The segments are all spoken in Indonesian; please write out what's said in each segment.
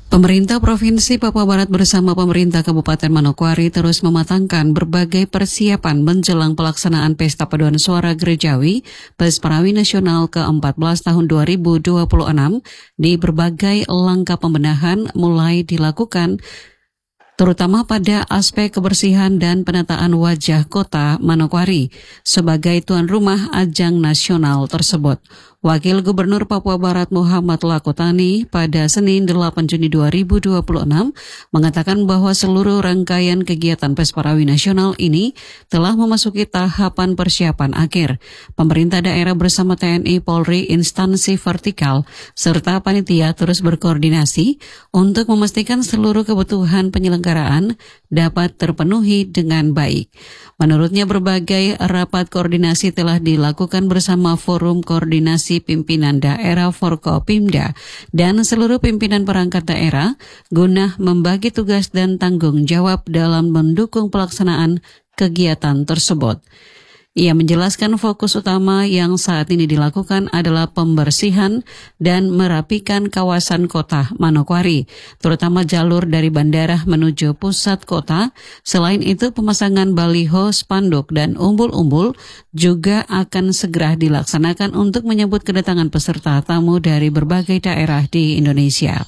Pemerintah Provinsi Papua Barat bersama pemerintah Kabupaten Manokwari terus mematangkan berbagai persiapan menjelang pelaksanaan Pesta Paduan Suara Gerejawi Pesparawi Nasional ke-14 tahun 2026 di berbagai langkah pembenahan mulai dilakukan terutama pada aspek kebersihan dan penataan wajah kota Manokwari sebagai tuan rumah ajang nasional tersebut. Wakil Gubernur Papua Barat Muhammad Lakotani pada Senin 8 Juni 2026 mengatakan bahwa seluruh rangkaian kegiatan Pesparawi Nasional ini telah memasuki tahapan persiapan akhir. Pemerintah daerah bersama TNI, Polri, instansi vertikal, serta panitia terus berkoordinasi untuk memastikan seluruh kebutuhan penyelenggaraan dapat terpenuhi dengan baik. Menurutnya berbagai rapat koordinasi telah dilakukan bersama Forum Koordinasi Pimpinan Daerah Forkopimda dan seluruh pimpinan perangkat daerah guna membagi tugas dan tanggung jawab dalam mendukung pelaksanaan kegiatan tersebut. Ia menjelaskan fokus utama yang saat ini dilakukan adalah pembersihan dan merapikan kawasan kota Manokwari, terutama jalur dari bandara menuju pusat kota. Selain itu, pemasangan baliho, spanduk, dan umbul-umbul juga akan segera dilaksanakan untuk menyambut kedatangan peserta tamu dari berbagai daerah di Indonesia.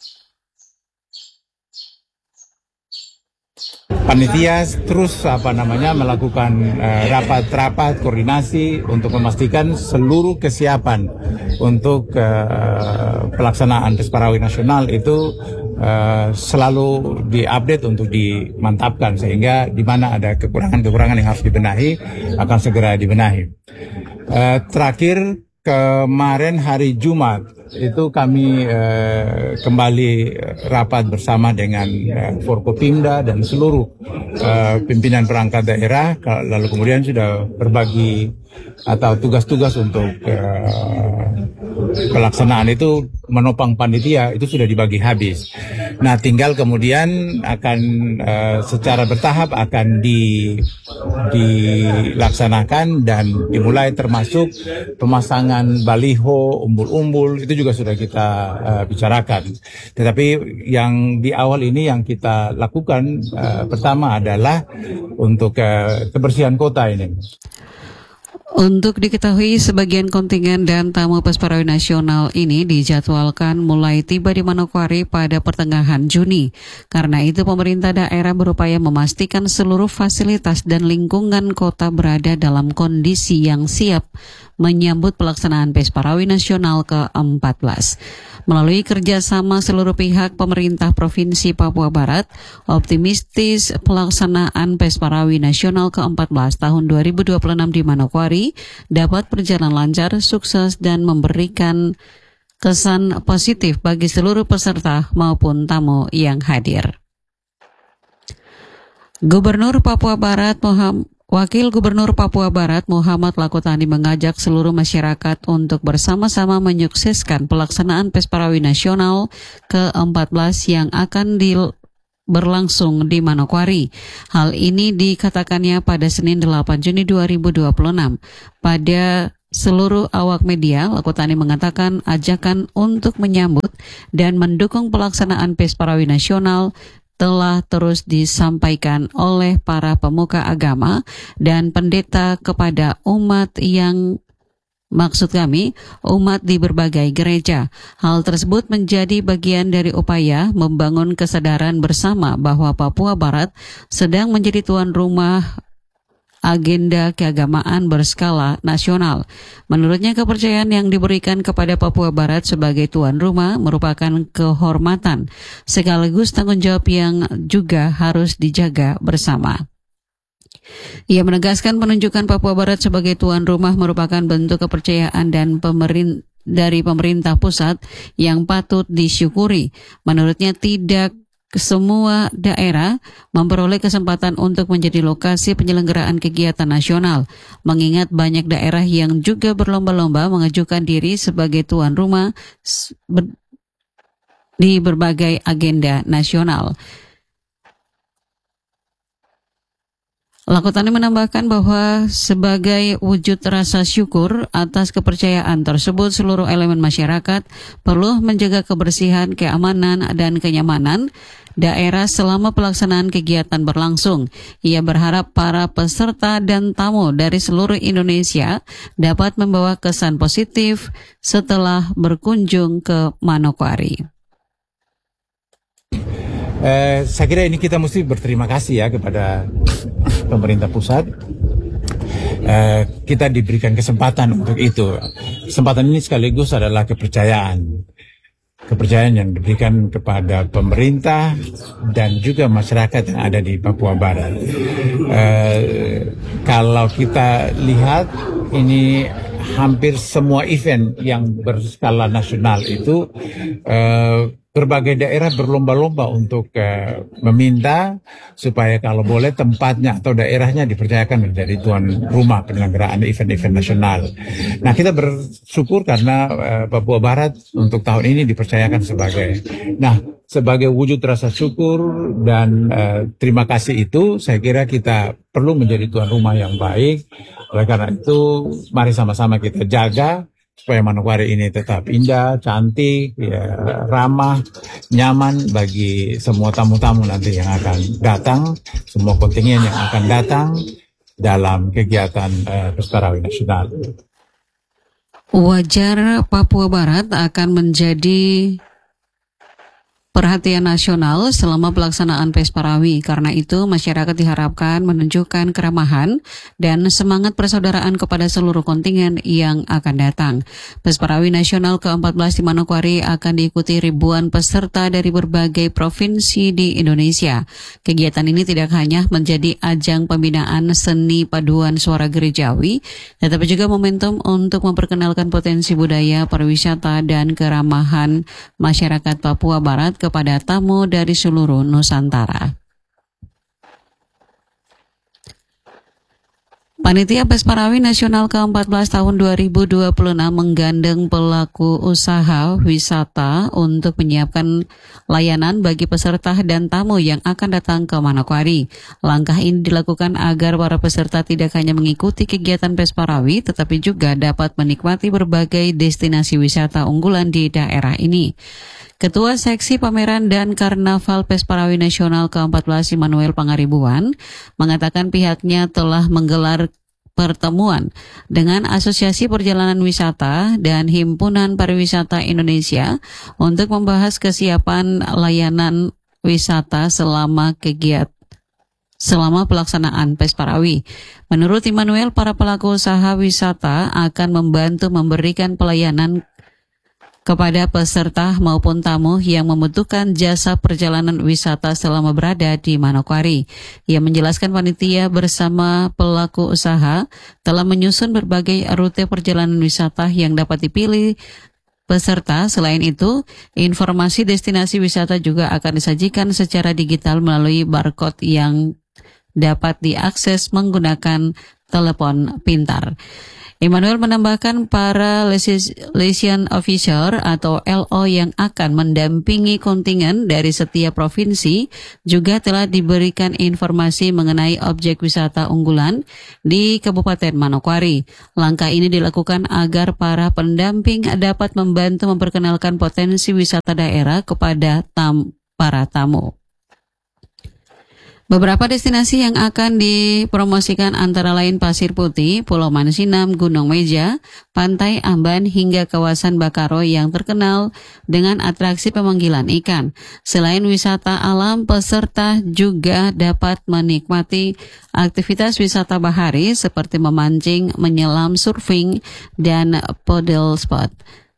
Panitia terus melakukan rapat-rapat koordinasi untuk memastikan seluruh kesiapan untuk pelaksanaan Pesparawi Nasional itu selalu diupdate untuk dimantapkan sehingga di mana ada kekurangan-kekurangan yang harus dibenahi akan segera dibenahi. Terakhir kemarin hari Jumat itu kami kembali rapat bersama dengan Forkopimda dan seluruh pimpinan perangkat daerah, lalu kemudian sudah berbagi atau tugas-tugas untuk pelaksanaan itu menopang panitia itu sudah dibagi habis. Nah, tinggal kemudian akan secara bertahap akan dilaksanakan dan dimulai termasuk pemasangan baliho, umbul-umbul itu juga sudah kita bicarakan. Tetapi yang di awal ini yang kita lakukan pertama adalah untuk kebersihan kota ini. Untuk diketahui, sebagian kontingen dan tamu Pesparawi Nasional ini dijadwalkan mulai tiba di Manokwari pada pertengahan Juni. Karena itu, pemerintah daerah berupaya memastikan seluruh fasilitas dan lingkungan kota berada dalam kondisi yang siap menyambut pelaksanaan Pesparawi Nasional ke-14. Melalui kerjasama seluruh pihak, pemerintah Provinsi Papua Barat optimistis pelaksanaan Pesparawi Nasional ke-14 tahun 2026 di Manokwari dapat berjalan lancar, sukses, dan memberikan kesan positif bagi seluruh peserta maupun tamu yang hadir. Wakil Gubernur Papua Barat Muhammad Lakotani mengajak seluruh masyarakat untuk bersama-sama menyukseskan pelaksanaan Pesparawi Nasional ke-14 yang akan berlangsung di Manokwari. Hal ini dikatakannya pada Senin 8 Juni 2026. Pada seluruh awak media, Lakotani mengatakan ajakan untuk menyambut dan mendukung pelaksanaan Pesparawi Nasional telah terus disampaikan oleh para pemuka agama dan pendeta kepada umat umat di berbagai gereja. Hal tersebut menjadi bagian dari upaya membangun kesadaran bersama bahwa Papua Barat sedang menjadi tuan rumah agenda keagamaan berskala nasional. Menurutnya, kepercayaan yang diberikan kepada Papua Barat sebagai tuan rumah merupakan kehormatan sekaligus tanggung jawab yang juga harus dijaga bersama. Ia menegaskan penunjukan Papua Barat sebagai tuan rumah merupakan bentuk kepercayaan dan dari pemerintah pusat yang patut disyukuri. Menurutnya, tidak semua daerah memperoleh kesempatan untuk menjadi lokasi penyelenggaraan kegiatan nasional, mengingat banyak daerah yang juga berlomba-lomba mengajukan diri sebagai tuan rumah di berbagai agenda nasional. Lakotani menambahkan bahwa sebagai wujud rasa syukur atas kepercayaan tersebut, seluruh elemen masyarakat perlu menjaga kebersihan, keamanan, dan kenyamanan daerah selama pelaksanaan kegiatan berlangsung. Ia berharap para peserta dan tamu dari seluruh Indonesia dapat membawa kesan positif setelah berkunjung ke Manokwari. Saya kira ini kita mesti berterima kasih ya kepada pemerintah pusat. Kita diberikan kesempatan untuk itu. Kesempatan ini sekaligus adalah kepercayaan yang diberikan kepada pemerintah dan juga masyarakat yang ada di Papua Barat. Kalau kita lihat ini hampir semua event yang berskala nasional itu berbagai daerah berlomba-lomba untuk meminta supaya kalau boleh tempatnya atau daerahnya dipercayakan menjadi tuan rumah penyelenggaraan event-event nasional. Nah, kita bersyukur karena Papua Barat untuk tahun ini dipercayakan sebagai wujud rasa syukur dan terima kasih itu, saya kira kita perlu menjadi tuan rumah yang baik. Oleh karena itu, mari sama-sama kita jaga supaya Manokwari ini tetap indah, cantik, ya, ramah, nyaman bagi semua tamu-tamu nanti yang akan datang, semua kontingen yang akan datang dalam kegiatan Pesta Rawi Nasional. Wajar Papua Barat akan menjadi perhatian nasional selama pelaksanaan Pesta Rawi. Karena itu, masyarakat diharapkan menunjukkan keramahan dan semangat persaudaraan kepada seluruh kontingen yang akan datang. Pesta Rawi Nasional ke-14 di Manokwari akan diikuti ribuan peserta dari berbagai provinsi di Indonesia. Kegiatan ini tidak hanya menjadi ajang pembinaan seni paduan suara gerejawi, tetapi juga momentum untuk memperkenalkan potensi budaya, pariwisata, dan keramahan masyarakat Papua Barat kepada tamu dari seluruh Nusantara. Panitia Pesta Rawi Nasional ke-14 tahun 2026 menggandeng pelaku usaha wisata untuk menyiapkan layanan bagi peserta dan tamu yang akan datang ke Manokwari. Langkah ini dilakukan agar para peserta tidak hanya mengikuti kegiatan Pesta Rawi, tetapi juga dapat menikmati berbagai destinasi wisata unggulan di daerah ini. Ketua Seksi Pameran dan Karnaval Pesta Rawi Nasional ke-14 Immanuel Pangaribuan mengatakan pihaknya telah menggelar pertemuan dengan Asosiasi Perjalanan Wisata dan Himpunan Pariwisata Indonesia untuk membahas kesiapan layanan wisata selama pelaksanaan Pesta Rawi. Menurut Immanuel, para pelaku usaha wisata akan membantu memberikan pelayanan kepada peserta maupun tamu yang membutuhkan jasa perjalanan wisata selama berada di Manokwari. Ia menjelaskan panitia bersama pelaku usaha telah menyusun berbagai rute perjalanan wisata yang dapat dipilih peserta. Selain itu, informasi destinasi wisata juga akan disajikan secara digital melalui barcode yang dapat diakses menggunakan telepon pintar. Immanuel menambahkan para liaison officer atau LO yang akan mendampingi kontingen dari setiap provinsi juga telah diberikan informasi mengenai objek wisata unggulan di Kabupaten Manokwari. Langkah ini dilakukan agar para pendamping dapat membantu memperkenalkan potensi wisata daerah kepada para tamu. Beberapa destinasi yang akan dipromosikan antara lain Pasir Putih, Pulau Mansinam, Gunung Meja, Pantai Amban hingga kawasan Bakaro yang terkenal dengan atraksi pemanggilan ikan. Selain wisata alam, peserta juga dapat menikmati aktivitas wisata bahari seperti memancing, menyelam, surfing, dan paddle spot.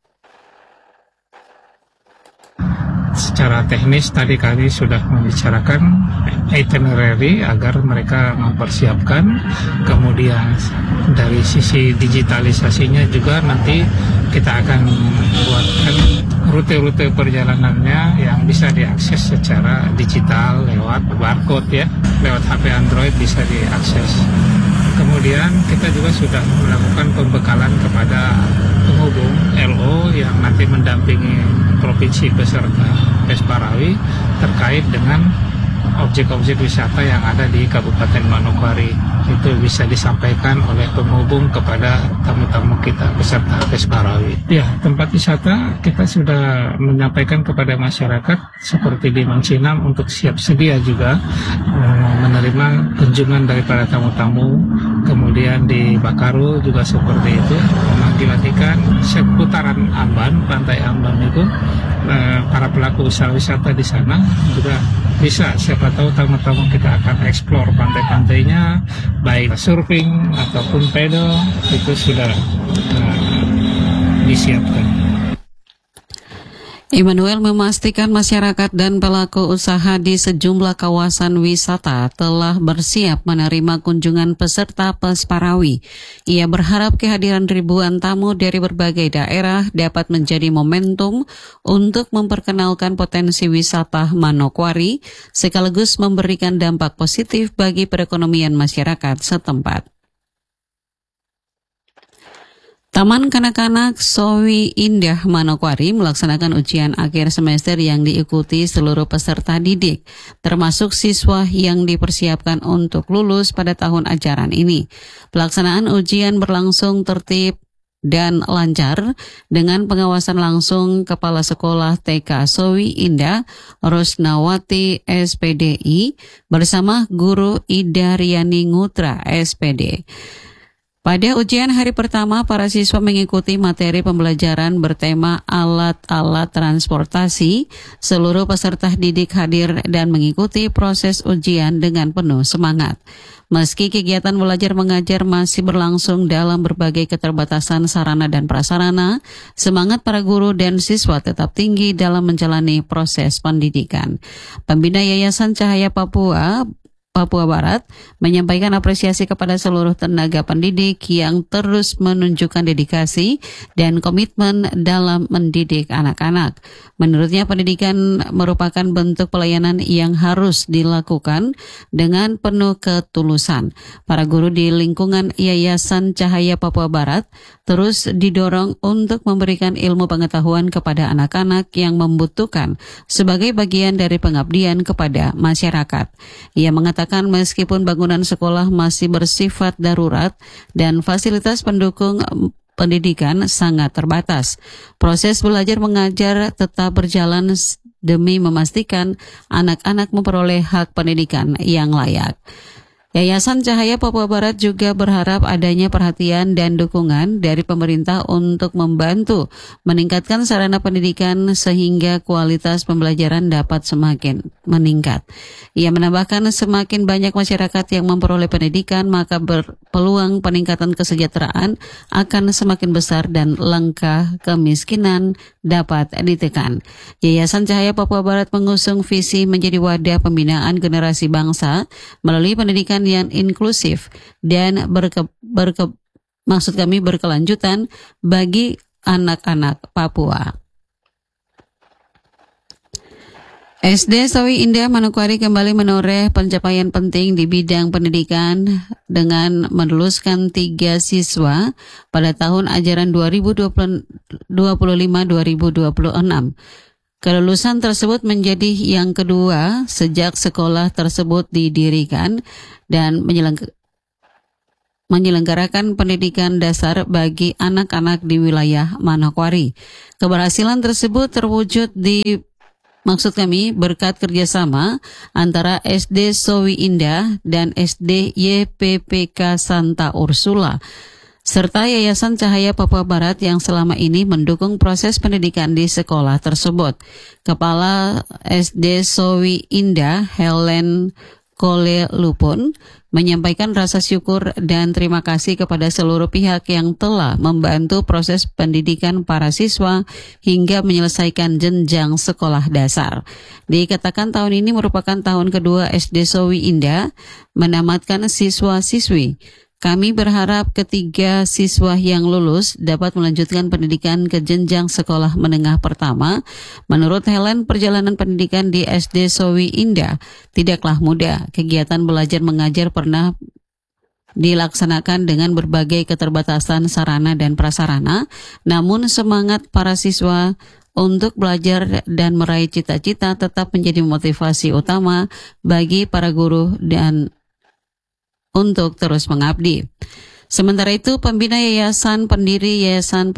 Secara teknis tadi kami sudah membicarakan itinerary agar mereka mempersiapkan, kemudian dari sisi digitalisasinya juga nanti kita akan buatkan rute-rute perjalanannya yang bisa diakses secara digital lewat barcode ya, lewat HP Android bisa diakses. Kemudian kita juga sudah melakukan pembekalan kepada penghubung LO yang nanti mendampingi provinsi peserta Pesta Rawi terkait dengan objek-objek wisata yang ada di Kabupaten Manokwari. Itu bisa disampaikan oleh penghubung kepada tamu-tamu kita peserta Pesparawi. Ya, tempat wisata kita sudah menyampaikan kepada masyarakat seperti di Mangsinam untuk siap sedia juga menerima kunjungan daripada tamu-tamu. Kemudian di Bakaru juga seperti itu, menanti-nantikan seputaran Amban, pantai Amban itu para pelaku usaha wisata di sana juga bisa, siapa tahu tamu-tamu kita akan eksplor pantai-pantainya, baik surfing ataupun pedal, itu sudah disiapkan. Immanuel memastikan masyarakat dan pelaku usaha di sejumlah kawasan wisata telah bersiap menerima kunjungan peserta Pesparawi. Ia berharap kehadiran ribuan tamu dari berbagai daerah dapat menjadi momentum untuk memperkenalkan potensi wisata Manokwari, sekaligus memberikan dampak positif bagi perekonomian masyarakat setempat. Taman Kanak-kanak Sowi Indah Manokwari melaksanakan ujian akhir semester yang diikuti seluruh peserta didik, termasuk siswa yang dipersiapkan untuk lulus pada tahun ajaran ini. Pelaksanaan ujian berlangsung tertib dan lancar dengan pengawasan langsung Kepala Sekolah TK Sowi Indah Rosnawati SPDI bersama Guru Ida Riani Ngutra SPD. Pada ujian hari pertama, para siswa mengikuti materi pembelajaran bertema alat-alat transportasi. Seluruh peserta didik hadir dan mengikuti proses ujian dengan penuh semangat. Meski kegiatan belajar mengajar masih berlangsung dalam berbagai keterbatasan sarana dan prasarana, semangat para guru dan siswa tetap tinggi dalam menjalani proses pendidikan. Pembina Yayasan Cahaya Papua Barat menyampaikan apresiasi kepada seluruh tenaga pendidik yang terus menunjukkan dedikasi dan komitmen dalam mendidik anak-anak. Menurutnya, pendidikan merupakan bentuk pelayanan yang harus dilakukan dengan penuh ketulusan. Para guru di lingkungan Yayasan Cahaya Papua Barat terus didorong untuk memberikan ilmu pengetahuan kepada anak-anak yang membutuhkan sebagai bagian dari pengabdian kepada masyarakat. Ia mengatakan meskipun bangunan sekolah masih bersifat darurat dan fasilitas pendukung pendidikan sangat terbatas, proses belajar mengajar tetap berjalan demi memastikan anak-anak memperoleh hak pendidikan yang layak. Yayasan Cahaya Papua Barat juga berharap adanya perhatian dan dukungan dari pemerintah untuk membantu meningkatkan sarana pendidikan sehingga kualitas pembelajaran dapat semakin meningkat. Ia menambahkan semakin banyak masyarakat yang memperoleh pendidikan, maka peluang peningkatan kesejahteraan akan semakin besar dan angka kemiskinan dapat ditekan. Yayasan Cahaya Papua Barat mengusung visi menjadi wadah pembinaan generasi bangsa melalui pendidikan yang inklusif dan berkelanjutan bagi anak-anak Papua. SD Sowi Indah Manokwari kembali menoreh pencapaian penting di bidang pendidikan dengan meluluskan 3 siswa pada tahun ajaran 2025-2026. Kelulusan tersebut menjadi yang kedua sejak sekolah tersebut didirikan dan menyelenggarakan pendidikan dasar bagi anak-anak di wilayah Manokwari. Keberhasilan tersebut terwujud berkat kerjasama antara SD Sowi Indah dan SD YPPK Santa Ursula, serta Yayasan Cahaya Papua Barat yang selama ini mendukung proses pendidikan di sekolah tersebut. Kepala SD Sowi Indah, Helen Kole Lupun, menyampaikan rasa syukur dan terima kasih kepada seluruh pihak yang telah membantu proses pendidikan para siswa hingga menyelesaikan jenjang sekolah dasar. Dikatakan tahun ini merupakan tahun kedua SD Sowi Indah menamatkan siswa-siswi. Kami berharap ketiga siswa yang lulus dapat melanjutkan pendidikan ke jenjang sekolah menengah pertama. Menurut Helen, perjalanan pendidikan di SD Sowi Indah tidaklah mudah. Kegiatan belajar mengajar pernah dilaksanakan dengan berbagai keterbatasan sarana dan prasarana, namun semangat para siswa untuk belajar dan meraih cita-cita tetap menjadi motivasi utama bagi para guru dan untuk terus mengabdi. Sementara itu, pembina Yayasan pendiri Yayasan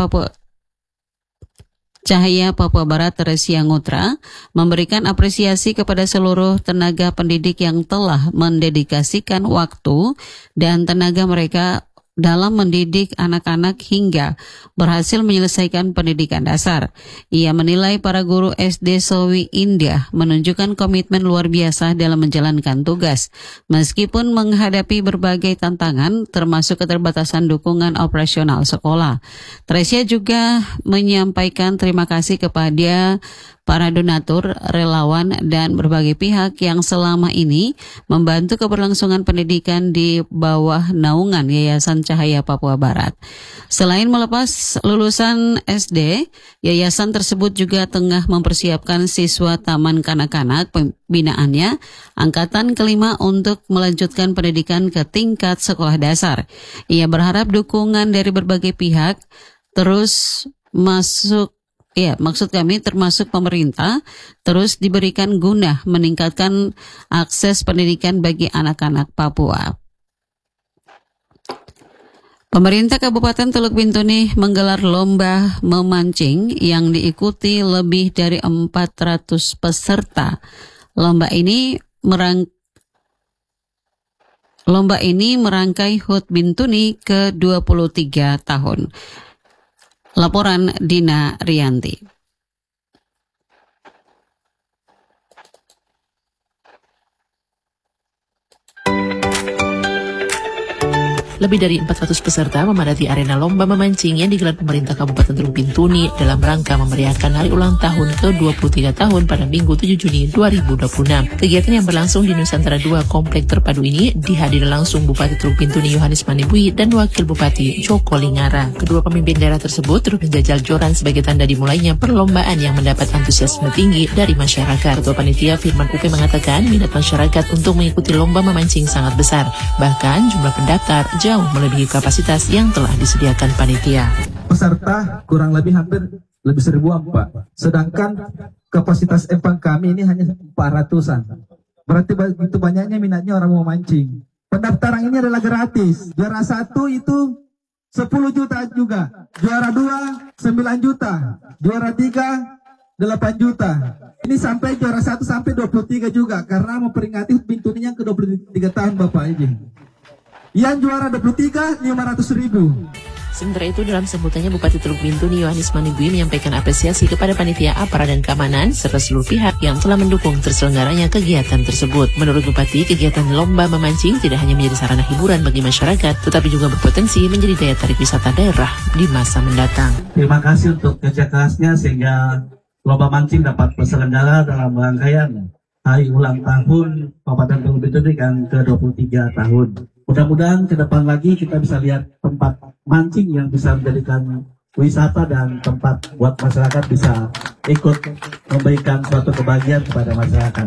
Cahaya Papua Barat Teresia Ngutra memberikan apresiasi kepada seluruh tenaga pendidik yang telah mendedikasikan waktu dan tenaga mereka dalam mendidik anak-anak hingga berhasil menyelesaikan pendidikan dasar. Ia menilai para guru SD Sowi Indah menunjukkan komitmen luar biasa dalam menjalankan tugas, meskipun menghadapi berbagai tantangan termasuk keterbatasan dukungan operasional sekolah. Teresia juga menyampaikan terima kasih kepada para donatur, relawan, dan berbagai pihak yang selama ini membantu keberlangsungan pendidikan di bawah naungan Yayasan Cahaya Papua Barat. Selain melepas lulusan SD, yayasan tersebut juga tengah mempersiapkan siswa taman kanak-kanak pembinaannya angkatan kelima untuk melanjutkan pendidikan ke tingkat sekolah dasar. Ia berharap dukungan dari berbagai pihak terus maksud kami termasuk pemerintah terus diberikan guna meningkatkan akses pendidikan bagi anak-anak Papua. Pemerintah Kabupaten Teluk Bintuni menggelar lomba memancing yang diikuti lebih dari 400 peserta. Lomba ini merangkai HUT Bintuni ke-23 tahun. Laporan Dina Rianti. Lebih dari 400 peserta memadati arena lomba memancing yang digelar pemerintah Kabupaten Teluk Bintuni dalam rangka memeriahkan hari ulang tahun ke-23 tahun pada Minggu 7 Juni 2026. Kegiatan yang berlangsung di Nusantara 2 Komplek Terpadu ini dihadiri langsung Bupati Teluk Bintuni Yohanes Manibui dan Wakil Bupati Joko Lingara. Kedua pemimpin daerah tersebut turut menjajal joran sebagai tanda dimulainya perlombaan yang mendapat antusiasme tinggi dari masyarakat. Ketua Panitia Firman Upe mengatakan minat masyarakat untuk mengikuti lomba memancing sangat besar. Bahkan jumlah pendaftar jauh melebihi kapasitas yang telah disediakan panitia. Peserta kurang lebih hampir lebih 1.000-an, Pak. Sedangkan kapasitas empang kami ini hanya 400-an. Berarti begitu banyaknya minatnya orang mau mancing. Pendaftaran ini adalah gratis. Juara 1 itu 10 juta juga. Juara 2 9 juta. Juara 3 8 juta. Ini sampai juara 1 sampai 23 juga karena memperingati Bintuni yang ke-23 tahun Bapak ini. Yang juara 23 500.000. Sementara itu dalam sambutannya Bupati Teluk Bintuni Yohanes Manibui menyampaikan apresiasi kepada panitia aparat dan keamanan serta seluruh pihak yang telah mendukung terselenggaranya kegiatan tersebut. Menurut Bupati, kegiatan lomba memancing tidak hanya menjadi sarana hiburan bagi masyarakat, tetapi juga berpotensi menjadi daya tarik wisata daerah di masa mendatang. Terima kasih untuk kerja kerasnya sehingga lomba mancing dapat terselenggara dalam rangkaian hari ulang tahun Kabupaten Teluk Bintuni yang ke-23 tahun. Mudah-mudahan ke depan lagi kita bisa lihat tempat mancing yang bisa menjadikan wisata dan tempat buat masyarakat bisa ikut memberikan suatu kebahagiaan kepada masyarakat.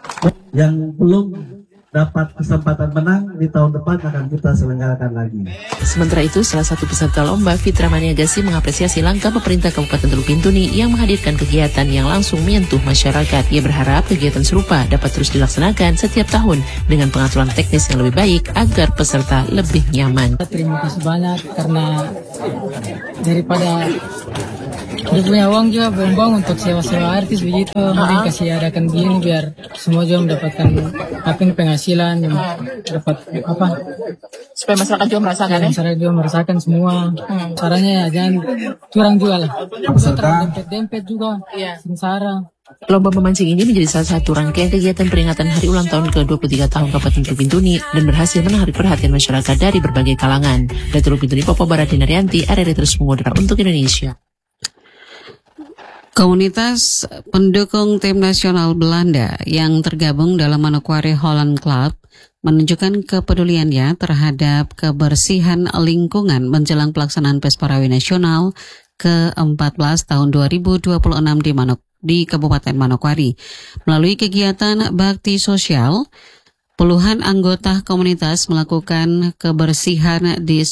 Yang belum dapat kesempatan menang di tahun depan akan kita selenggarakan lagi. Sementara itu, salah satu peserta lomba, Fitra Maniagasi, mengapresiasi langkah pemerintah Kabupaten Teluk Bintuni yang menghadirkan kegiatan yang langsung menyentuh masyarakat. Ia berharap kegiatan serupa dapat terus dilaksanakan setiap tahun dengan pengaturan teknis yang lebih baik agar peserta lebih nyaman. Terima kasih banyak karena daripada dia punya uang juga buang-buang untuk sewa-sewa artis begitu. Mending kasih adakan begini biar semua juga mendapatkan penghasilan yang dapat Supaya masyarakat juga merasakan ya? Masyarakat juga merasakan semua. Caranya ya jangan curang juga lah. Dempet-dempet juga. Sengsara. Lomba memancing ini menjadi salah satu rangkaian kegiatan peringatan hari ulang tahun ke-23 tahun Kabupaten Teluk Bintuni dan berhasil menarik perhatian masyarakat dari berbagai kalangan. Dari Teluk Bintuni, Papua Barat, Dina Rianti, RRI terus mengudara untuk Indonesia. Komunitas pendukung tim nasional Belanda yang tergabung dalam Manokwari Holland Club menunjukkan kepeduliannya terhadap kebersihan lingkungan menjelang pelaksanaan Pesparawi Nasional ke-14 tahun 2026 di Kabupaten Manokwari. Melalui kegiatan bakti sosial, Puluhan anggota komunitas melakukan kebersihan di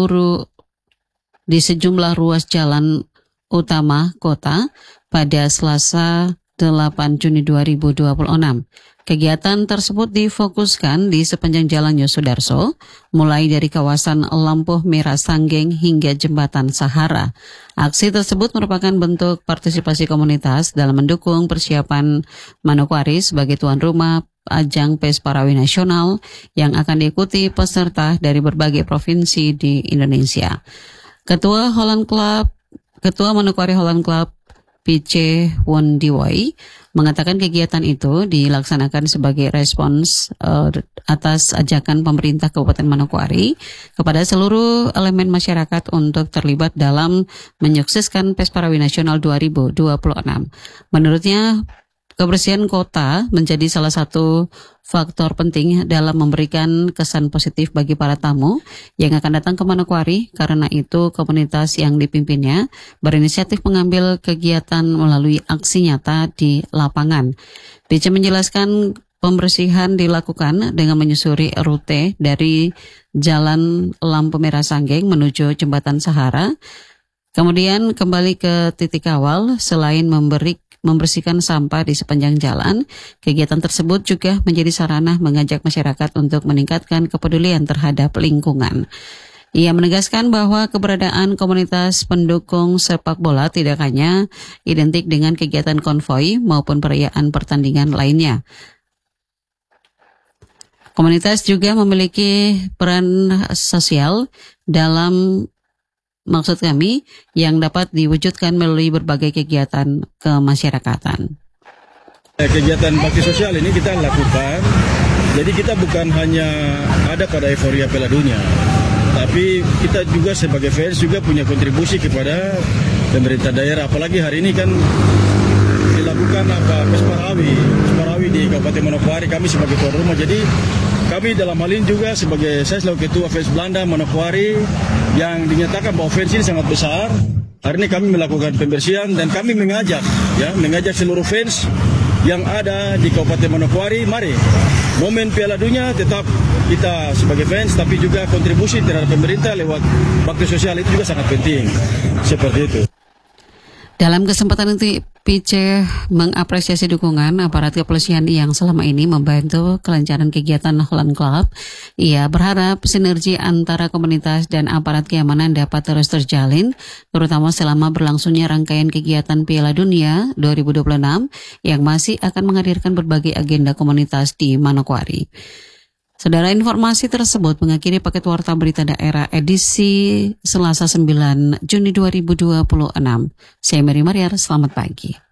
sejumlah ruas jalan utama kota pada Selasa 8 Juni 2026. Kegiatan tersebut difokuskan di sepanjang Jalan Yosudarso, mulai dari kawasan lampu merah Sanggeng hingga Jembatan Sahara. Aksi tersebut merupakan bentuk partisipasi komunitas dalam mendukung persiapan Manokwari sebagai tuan rumah ajang PES Parawi Nasional yang akan diikuti peserta dari berbagai provinsi di Indonesia. Ketua Manokwari Holland Club PC Wondiwoi mengatakan kegiatan itu dilaksanakan sebagai respons atas ajakan pemerintah Kabupaten Manokwari kepada seluruh elemen masyarakat untuk terlibat dalam menyukseskan PES Parawi Nasional 2026. Menurutnya, kebersihan kota menjadi salah satu faktor penting dalam memberikan kesan positif bagi para tamu yang akan datang ke Manokwari. Karena itu, komunitas yang dipimpinnya berinisiatif mengambil kegiatan melalui aksi nyata di lapangan. BC menjelaskan pembersihan dilakukan dengan menyusuri rute dari Jalan Lampu Merah Sanggeng menuju Jembatan Sahara, kemudian kembali ke titik awal. Selain membersihkan sampah di sepanjang jalan, kegiatan tersebut juga menjadi sarana mengajak masyarakat untuk meningkatkan kepedulian terhadap lingkungan. Ia menegaskan bahwa keberadaan komunitas pendukung sepak bola tidak hanya identik dengan kegiatan konvoi maupun perayaan pertandingan lainnya. Komunitas juga memiliki peran sosial dalam maksud kami yang dapat diwujudkan melalui berbagai kegiatan kemasyarakatan. Kegiatan bakti sosial ini kita lakukan, jadi kita bukan hanya ada pada euforia Piala Dunia, tapi kita juga sebagai fans juga punya kontribusi kepada pemerintah daerah. Apalagi hari ini kan dilakukan PES Parawi di Kabupaten Manokwari, kami sebagai tuan rumah. Jadi kami dalam hal ini juga saya selaku ketua fans Belanda Manokwari yang dinyatakan bahwa fans ini sangat besar. Hari ini kami melakukan pembersihan dan kami mengajak seluruh fans yang ada di Kabupaten Manokwari, mari momen Piala Dunia tetap kita sebagai fans, tapi juga kontribusi terhadap pemerintah lewat bakti sosial itu juga sangat penting. Seperti itu. Dalam kesempatan itu, PC mengapresiasi dukungan aparat kepolisian yang selama ini membantu kelancaran kegiatan Holland Club. Ia berharap sinergi antara komunitas dan aparat keamanan dapat terus terjalin, terutama selama berlangsungnya rangkaian kegiatan Piala Dunia 2026 yang masih akan menghadirkan berbagai agenda komunitas di Manokwari. Saudara, informasi tersebut mengakhiri paket Warta Berita Daerah edisi Selasa 9 Juni 2026. Saya Mary Mariar, selamat pagi.